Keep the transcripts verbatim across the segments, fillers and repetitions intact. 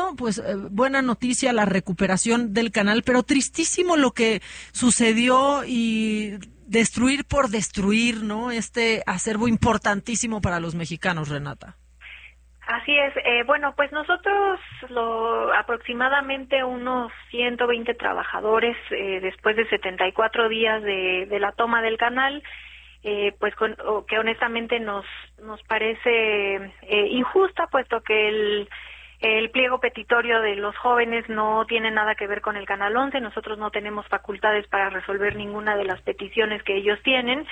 pues eh, buena noticia la recuperación del canal, pero tristísimo lo que sucedió y destruir por destruir, ¿no? Este acervo importantísimo para los mexicanos, Renata. Así es. Eh, bueno, pues nosotros lo, aproximadamente unos ciento veinte trabajadores, eh, después de setenta y cuatro días de, de la toma del canal, eh, pues con, o, que honestamente nos nos parece eh, injusta, puesto que el el pliego petitorio de los jóvenes no tiene nada que ver con el Canal once. Nosotros no tenemos facultades para resolver ninguna de las peticiones que ellos tienen.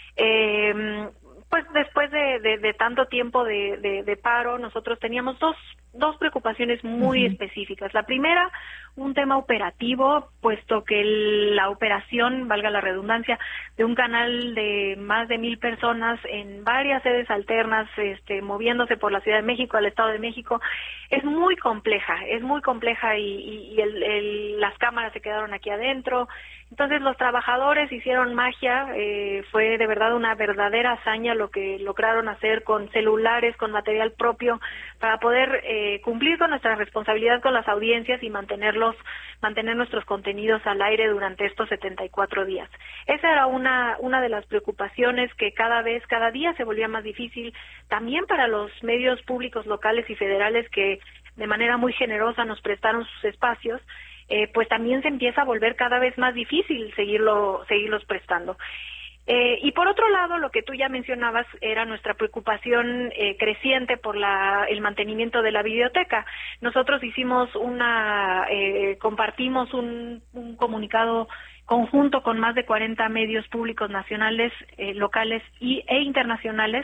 Eh, Pues después de, de, de tanto tiempo de, de, de paro, nosotros teníamos dos, dos preocupaciones muy uh-huh. específicas. La primera, un tema operativo, puesto que el, la operación, valga la redundancia, de un canal de más de mil personas en varias sedes alternas, este, moviéndose por la Ciudad de México, al Estado de México, es muy compleja, es muy compleja y, y, y el, el, las cámaras se quedaron aquí adentro. Entonces los trabajadores hicieron magia, eh, fue de verdad una verdadera hazaña lo que lograron hacer con celulares, con material propio, para poder eh, cumplir con nuestra responsabilidad con las audiencias y mantenerlos, mantener nuestros contenidos al aire durante estos setenta y cuatro días. Esa era una, una de las preocupaciones que cada vez, cada día se volvía más difícil, también para los medios públicos locales y federales que de manera muy generosa nos prestaron sus espacios. Eh, pues también se empieza a volver cada vez más difícil seguirlo, seguirlos prestando. Eh, y por otro lado, lo que tú ya mencionabas era nuestra preocupación eh, creciente por la, el mantenimiento de la videoteca. Nosotros hicimos una, eh, compartimos un, un comunicado conjunto con más de cuarenta medios públicos nacionales, eh, locales y, e internacionales,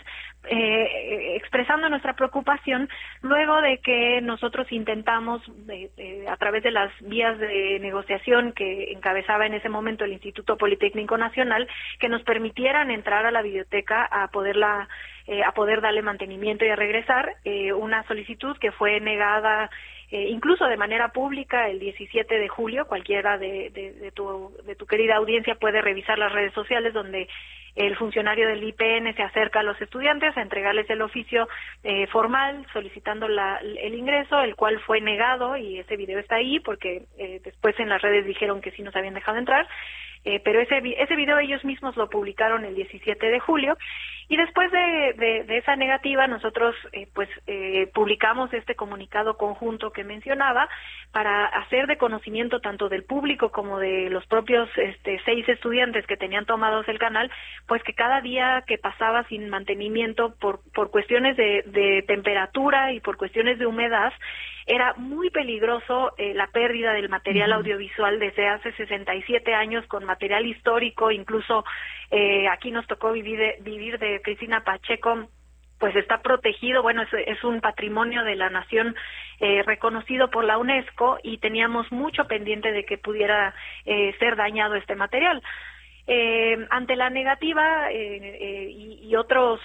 eh, expresando nuestra preocupación luego de que nosotros intentamos, eh, eh, a través de las vías de negociación que encabezaba en ese momento el Instituto Politécnico Nacional, que nos permitieran entrar a la biblioteca a poderla, eh, a poder darle mantenimiento y a regresar, eh, una solicitud que fue negada Eh, incluso de manera pública el diecisiete de julio. Cualquiera de, de, de, tu, de tu querida audiencia puede revisar las redes sociales donde el funcionario del I P N se acerca a los estudiantes a entregarles el oficio eh, formal solicitando la, el ingreso, el cual fue negado, y ese video está ahí porque eh, después en las redes dijeron que sí nos habían dejado entrar. Eh, pero ese ese video ellos mismos lo publicaron el diecisiete de julio, y después de, de, de esa negativa nosotros eh, pues eh, publicamos este comunicado conjunto que mencionaba para hacer de conocimiento tanto del público como de los propios este, seis estudiantes que tenían tomados el canal, pues que cada día que pasaba sin mantenimiento por por cuestiones de, de temperatura y por cuestiones de humedad, era muy peligroso eh, la pérdida del material uh-huh. audiovisual desde hace sesenta y siete años, con material histórico. Incluso eh, aquí nos tocó vivir de, vivir de Cristina Pacheco, pues está protegido, bueno, es, es un patrimonio de la nación eh, reconocido por la UNESCO, y teníamos mucho pendiente de que pudiera eh, ser dañado este material. Eh, ante la negativa eh, eh, y, y otros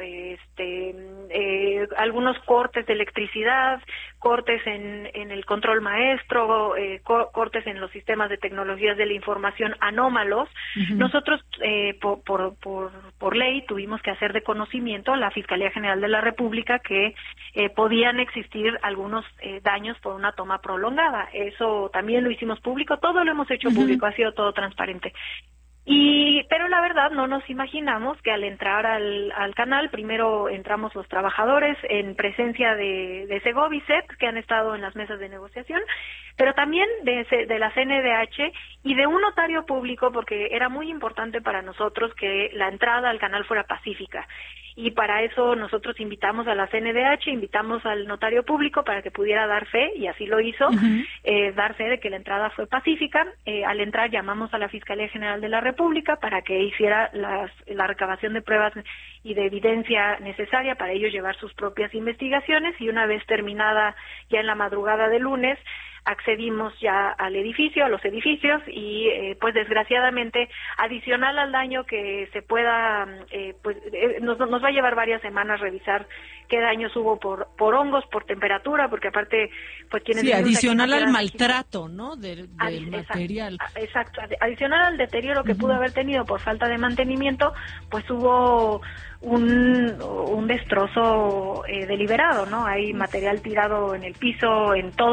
este eh, algunos cortes de electricidad, cortes en, en el control maestro, eh, co- cortes en los sistemas de tecnologías de la información anómalos, uh-huh. nosotros eh, por, por, por, por ley tuvimos que hacer de conocimiento a la Fiscalía General de la República que eh, podían existir algunos eh, daños por una toma prolongada. Eso también lo hicimos público, todo lo hemos hecho uh-huh. público, ha sido todo transparente. Y pero la verdad no nos imaginamos que al entrar al, al canal, primero entramos los trabajadores en presencia de, de Segovicet, que han estado en las mesas de negociación, pero también de, de la C N D H y de un notario público, porque era muy importante para nosotros que la entrada al canal fuera pacífica. Y para eso nosotros invitamos a la C N D H, invitamos al notario público para que pudiera dar fe, y así lo hizo, uh-huh. eh, dar fe de que la entrada fue pacífica. Eh, al entrar llamamos a la Fiscalía General de la República para que hiciera las, la recabación de pruebas y de evidencia necesaria para ellos llevar sus propias investigaciones, y una vez terminada ya en la madrugada de lunes, accedimos ya al edificio, a los edificios, y eh, pues desgraciadamente, adicional al daño que se pueda, eh, pues eh, nos, nos va a llevar varias semanas revisar qué daños hubo por por hongos, por temperatura, porque aparte, pues quienes... Sí, adicional al maltrato, ¿no?, del, del Adi- material. Exacto, exacto, adicional al deterioro que uh-huh. pudo haber tenido por falta de mantenimiento, pues hubo un, un destrozo eh, deliberado, ¿no? Hay material tirado en el piso, en todo